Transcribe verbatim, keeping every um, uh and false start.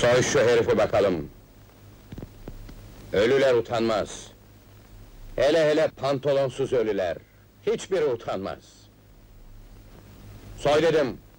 Soy şu herifi bakalım. Ölüler utanmaz. Hele hele pantolonsuz ölüler. Hiçbiri utanmaz. Soy dedim.